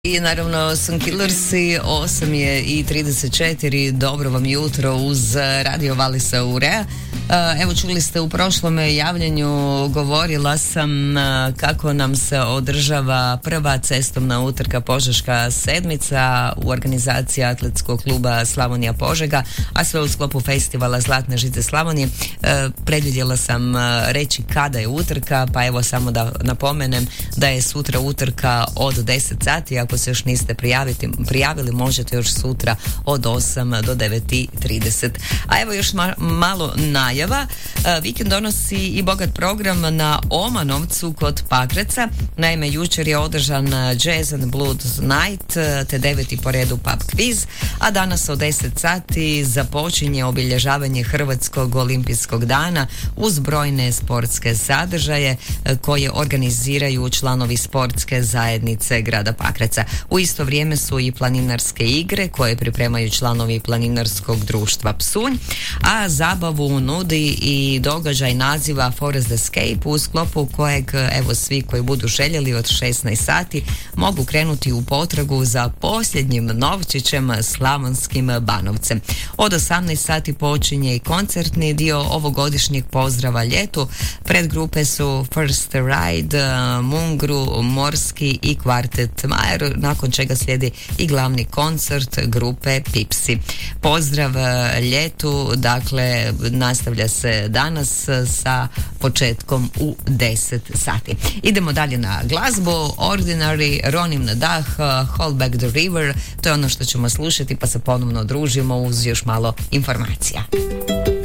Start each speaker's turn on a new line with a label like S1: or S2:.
S1: I naravno Sunkillersi, 8 je i 34, dobro vam jutro uz Radio Valisa Urea. Evo čuli ste u prošlom javljanju, govorila sam kako nam se održava prva cestovna utrka Požeška sedmica u organizaciji Atletskog kluba Slavonija Požega, a sve u sklopu festivala Zlatne žice Slavonije. Predvidjela sam reći kada je utrka, pa evo samo da napomenem da je sutra utrka od 10 sati, ako se još niste prijavili možete još sutra od 8 do 9:30. A evo još malo najava. Vikend donosi i bogat program na Omanovcu kod Pakraca. Naime, jučer je održan Jazz and Blues Night te 9. po redu pub quiz, a danas od 10 sati započinje obilježavanje Hrvatskog olimpijskog dana uz brojne sportske sadržaje koje organiziraju članovi sportske zajednice grada Pakraca. U isto vrijeme su i planinarske igre koje pripremaju članovi planinarskog društva Psunj, a zabavu nudi i događaj naziva Forest Escape, u sklopu kojeg evo svi koji budu željeli od 16 sati mogu krenuti u potragu za posljednjim novčićem slavonskim Banovcem. Od 18 sati počinje i koncertni dio ovogodišnjeg pozdrava ljetu. Predgrupe su First Ride, Mungru, Morski i kvartet Majer, nakon čega slijedi i glavni koncert grupe Pipsi. Pozdrav ljetu, dakle, nastavlja se danas sa početkom u 10 sati. Idemo dalje na glazbu. Ordinary, Ronim na dah, Hold Back the River, to je ono što ćemo slušati, pa se ponovno družimo uz još malo informacija.